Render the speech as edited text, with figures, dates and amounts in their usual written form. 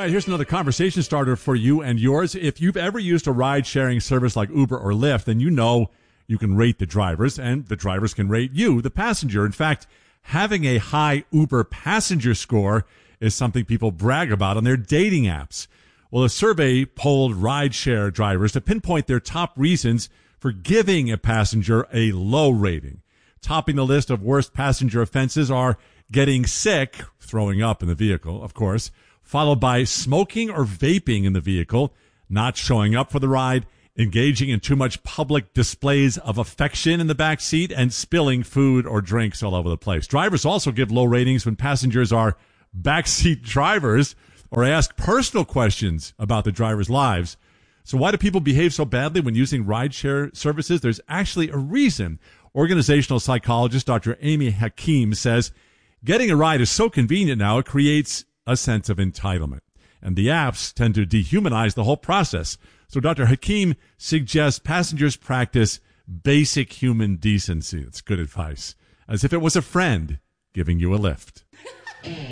All right, here's another conversation starter for you and yours. If you've ever used a ride-sharing service like Uber or Lyft, then you know you can rate the drivers, and the drivers can rate you, the passenger. In fact, having a high Uber passenger score is something people brag about on their dating apps. Well, a survey polled ride-share drivers to pinpoint their top reasons for giving a passenger a low rating. Topping the list of worst passenger offenses are getting sick, throwing up in the vehicle, of course, followed by smoking or vaping in the vehicle, not showing up for the ride, engaging in too much public displays of affection in the back seat, and spilling food or drinks all over the place. Drivers also give low ratings when passengers are backseat drivers or ask personal questions about the drivers' lives. So why do people behave so badly when using rideshare services? There's actually a reason. Organizational psychologist Dr. Amy Hakim says getting a ride is so convenient now it creates a sense of entitlement. And the apps tend to dehumanize the whole process. So Dr. Hakim suggests passengers practice basic human decency. It's good advice. As if it was a friend giving you a lift.